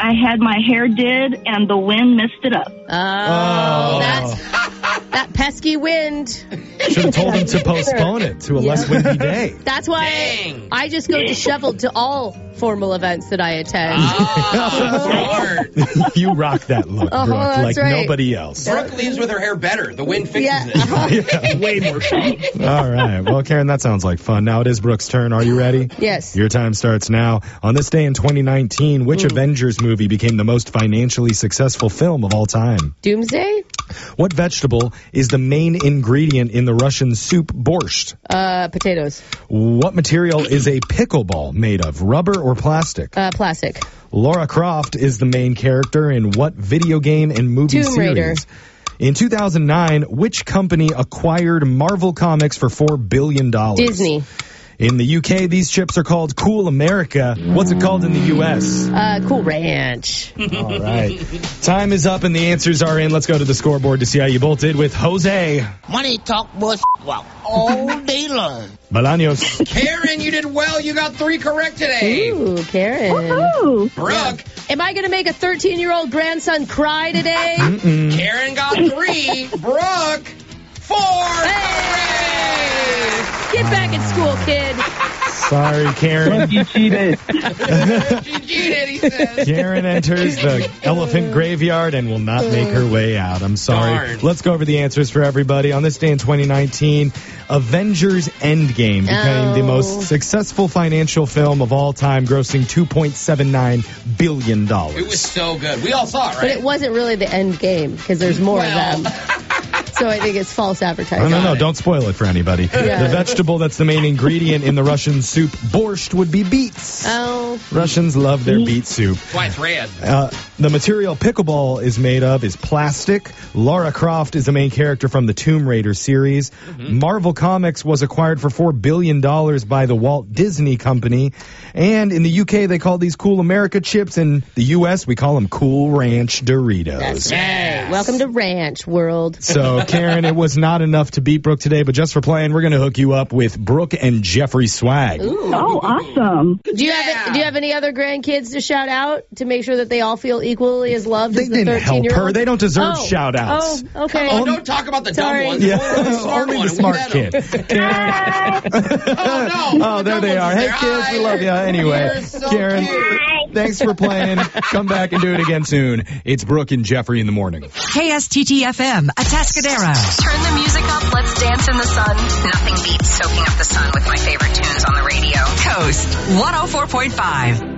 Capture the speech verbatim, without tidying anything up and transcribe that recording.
I had my hair did, and the wind messed it up. Oh, oh. that's that pesky wind. Should have told him to postpone it to a yeah. less windy day. That's why Dang. I just go disheveled to all formal events that I attend. Oh, you rock that look, uh-huh, Brooke, like right. nobody else. Brooke leaves with her hair better. The wind fixes yeah. it. Uh-huh. yeah. Way more fun. All right. Well, Karen, that sounds like fun. Now it is Brooke's turn. Are you ready? Yes. Your time starts now. On this day in twenty nineteen, which mm. Avengers movie became the most financially successful film of all time? Doomsday? What vegetable is the main ingredient in the Russian soup borscht? Uh, potatoes. What material is a pickleball made of, rubber or plastic? Uh, plastic. Laura Croft is the main character in what video game and movie Tomb series? Raider. In two thousand nine, which company acquired Marvel Comics for four billion dollars? Disney. In the U K, these chips are called Cool America. What's it called in the U S? Uh, Cool Ranch. All right. Time is up and the answers are in. Let's go to the scoreboard to see how you both did with Jose. Money talk bullshit well, all day long. Bolaños. Karen, you did well. You got three correct today. Ooh, Karen. Woohoo. Brooke. Am I going to make a thirteen-year-old grandson cry today? Mm-mm. Karen got three. Brooke, four. Hey! Get back in school, kid. Sorry, Karen. You cheated. She cheated, he says. Karen enters the elephant graveyard and will not make her way out. I'm sorry. Darn. Let's go over the answers for everybody. On this day in twenty nineteen, Avengers Endgame became Oh. the most successful financial film of all time, grossing two point seven nine billion dollars. It was so good. We all saw it, right? But it wasn't really the end game because there's more Well. of them. So I think it's false advertising. No, no, no. Don't spoil it for anybody. Yeah. The vegetable that's the main ingredient in the Russian soup borscht would be beets. Oh. Russians love their beet soup. That's why it's red. Uh, the material pickleball is made of is plastic. Lara Croft is the main character from the Tomb Raider series. Mm-hmm. Marvel Comics was acquired for four billion dollars by the Walt Disney Company. And in the U K, they call these Cool America chips. In the U S, we call them Cool Ranch Doritos. That's right. Welcome to Ranch World. So, Karen, it was not enough to beat Brooke today, but just for playing, we're going to hook you up with Brooke and Jeffrey swag. Ooh. Oh, awesome. Do you Yeah. have Do you have any other grandkids to shout out to make sure that they all feel equally as loved They as the didn't help thirteen-year-old? her. They don't deserve oh. shout-outs. Oh, okay. Oh, don't talk about the Sorry. dumb ones. Yeah, Only the smart only one. the smart We kid. met 'em. Karen. Oh, no. Oh, there The they dumb are. ones Hey, there. kids, we love you. Anyway, You're so Karen, cute. thanks for playing. Come back and do it again soon. It's Brooke and Jeffrey in the morning. K S T T F M, Atascadero. Turn the music up, let's dance in the sun. Nothing beats soaking up the sun with my favorite tunes on the radio. Coast one oh four point five.